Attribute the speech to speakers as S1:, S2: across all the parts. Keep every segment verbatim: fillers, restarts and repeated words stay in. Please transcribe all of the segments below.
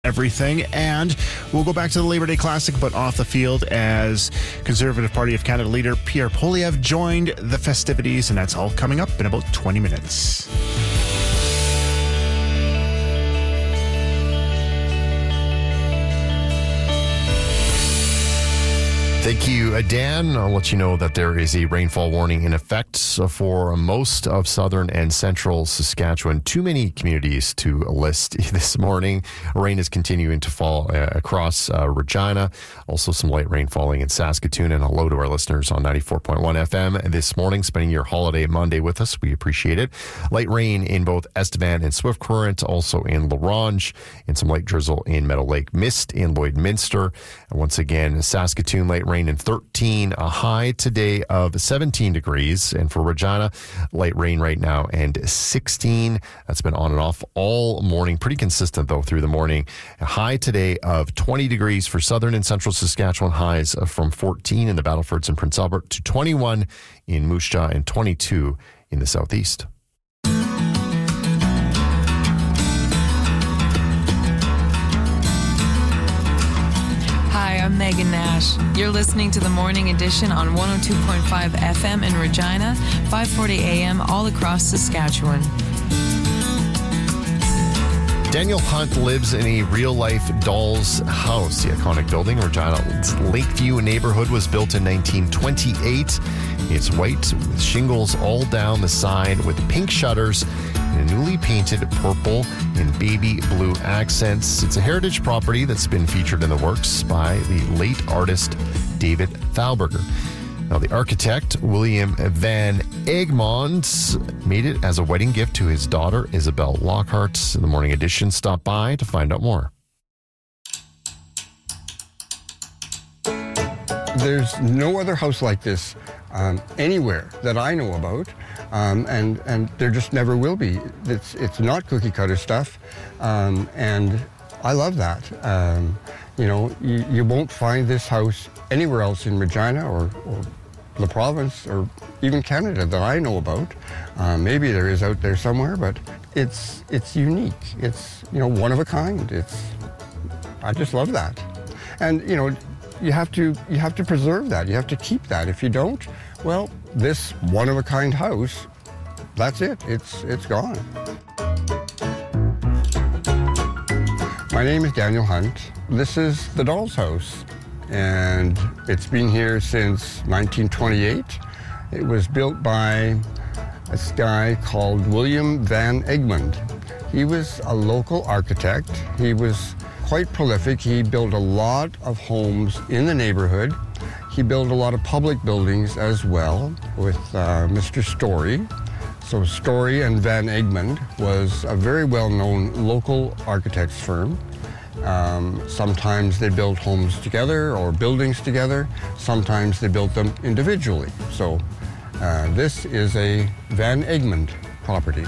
S1: everything. And we'll go back to the Labor Day Classic, but off the field, as Conservative Party of Canada leader Pierre Poilievre joined the festivities, and that's all coming up in about twenty minutes.
S2: Thank you, Dan. I'll let you know that there is a rainfall warning in effect for most of southern and central Saskatchewan. Too many communities to list this morning. Rain is continuing to fall uh, across uh, Regina. Also some light rain falling in Saskatoon. And hello to our listeners on ninety-four point one F M this morning, spending your holiday Monday with us. We appreciate it. Light rain in both Estevan and Swift Current, also in La Ronge, and some light drizzle in Meadow Lake. Mist in Lloydminster. And once again, Saskatoon light rain in thirteen, a high today of seventeen degrees. And for Regina, light rain right now and sixteen. That's been on and off all morning. Pretty consistent, though, through the morning. A high today of twenty degrees for southern and central Saskatchewan. Highs from fourteen in the Battlefords and Prince Albert to twenty-one in Moose Jaw and twenty-two in the southeast.
S3: Hi, I'm Megan Nash. You're listening to the Morning Edition on one oh two point five F M in Regina, five forty A M all across Saskatchewan.
S2: Daniel Hunt lives in a real-life doll's house. The iconic building, Regina's Lakeview neighborhood, was built in nineteen twenty-eight. It's white with shingles all down the side with pink shutters and a newly painted purple and baby blue accents. It's a heritage property that's been featured in the works by the late artist David Thalberger. Now, the architect, William Van Egmond, made it as a wedding gift to his daughter, Isabel Lockhart. The Morning Edition stopped by to find out more.
S4: There's no other house like this um, anywhere that I know about, um, and and there just never will be. It's it's not cookie cutter stuff, um, and I love that. Um, you know, you, you won't find this house anywhere else in Regina or, or the province or even Canada that I know about. Uh, maybe there is out there somewhere, but it's it's unique. It's, you know, one of a kind. It's I just love that, and you know. You have to you have to preserve that. You have to keep that. If you don't, well, this one-of-a-kind house, that's it. It's it's gone. My name is Daniel Hunt. This is the Doll's House, and it's been here since nineteen twenty-eight. It was built by a guy called William Van Egmond. He was a local architect. He was quite prolific. He built a lot of homes in the neighborhood. He built a lot of public buildings as well with uh, Mister Story. So Story and Van Egmond was a very well-known local architects firm. Um, sometimes they built homes together or buildings together. Sometimes they built them individually. So uh, this is a Van Egmond property.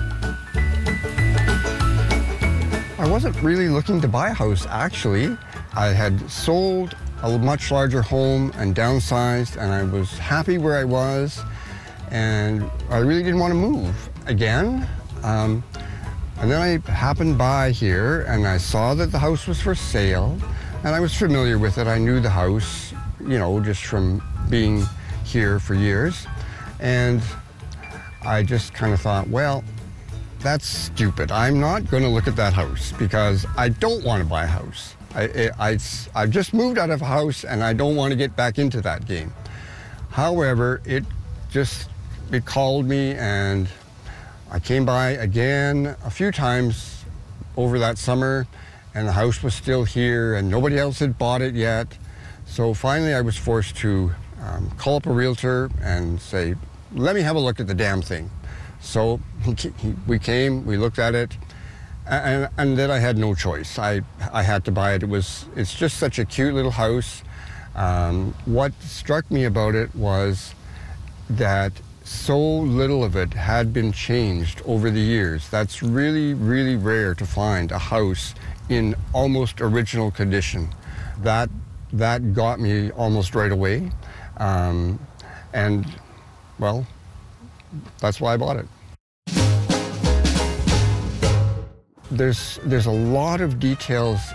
S4: I wasn't really looking to buy a house, actually. I had sold a much larger home and downsized, and I was happy where I was, and I really didn't want to move again. Um, and then I happened by here, and I saw that the house was for sale, and I was familiar with it. I knew the house, you know, just from being here for years, and I just kind of thought, well, that's stupid. I'm not going to look at that house because I don't want to buy a house. I, I, I've just moved out of a house and I don't want to get back into that game. However, it just, it called me, and I came by again a few times over that summer, and the house was still here and nobody else had bought it yet. So finally I was forced to um, call up a realtor and say, let me have a look at the damn thing. So he, he, we came, we looked at it, and, and then I had no choice. I, I had to buy it. It was, it's just such a cute little house. Um, what struck me about it was that so little of it had been changed over the years. That's really, really rare to find a house in almost original condition. That, that got me almost right away. Um, and, well, that's why I bought it. there's there's a lot of details